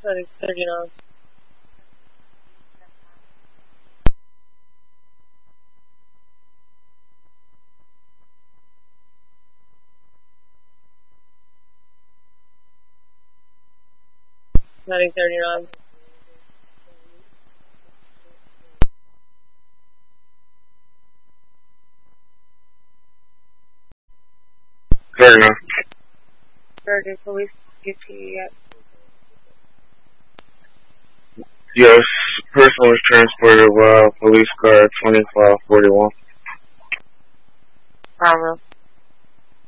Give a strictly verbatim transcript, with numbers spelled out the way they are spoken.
Sorry, thirty-nine. Sorry, thirty-nine. thirty-nine. thirty, police get to you yet? Yes, person was transported while police car twenty-five forty-one. Bravo.